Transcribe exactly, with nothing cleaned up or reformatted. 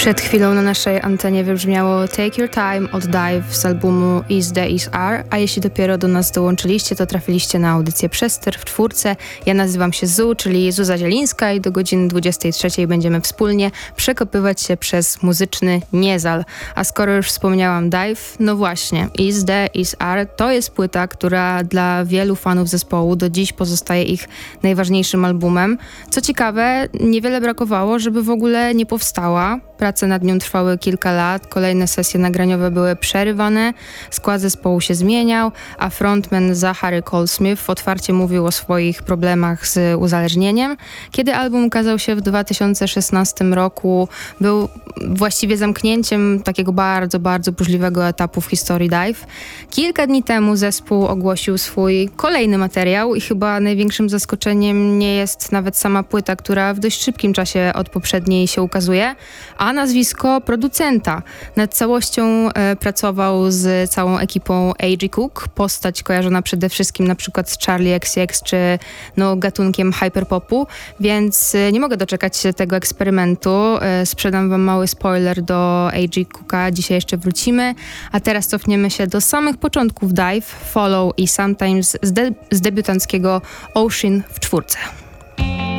Przed chwilą na naszej antenie wybrzmiało Take Your Time od Dive z albumu Is The Is Are, a jeśli dopiero do nas dołączyliście, to trafiliście na audycję Przester w czwórce. Ja nazywam się Zu, czyli Zuza Zielińska i do godziny dwudziestej trzeciej będziemy wspólnie przekopywać się przez muzyczny niezal. A skoro już wspomniałam Dive, no właśnie, Is The Is Are to jest płyta, która dla wielu fanów zespołu do dziś pozostaje ich najważniejszym albumem. Co ciekawe, niewiele brakowało, żeby w ogóle nie powstała. Prace nad nią trwały kilka lat, kolejne sesje nagraniowe były przerywane, skład zespołu się zmieniał, a frontman Zachary Cole-Smith otwarcie mówił o swoich problemach z uzależnieniem. Kiedy album ukazał się w dwa tysiące szesnastym roku, był właściwie zamknięciem takiego bardzo, bardzo burzliwego etapu w historii Dive. Kilka dni temu zespół ogłosił swój kolejny materiał i chyba największym zaskoczeniem nie jest nawet sama płyta, która w dość szybkim czasie od poprzedniej się ukazuje, a nazwisko producenta. Nad całością e, pracował z całą ekipą A G Cook, postać kojarzona przede wszystkim na przykład z Charlie X C X czy no, gatunkiem hyperpopu, więc e, nie mogę doczekać się tego eksperymentu. E, sprzedam wam mały spoiler do A G Cooka, dzisiaj jeszcze wrócimy, a teraz cofniemy się do samych początków Dive, Follow i Sometimes z, de- z debiutanckiego Ocean w czwórce.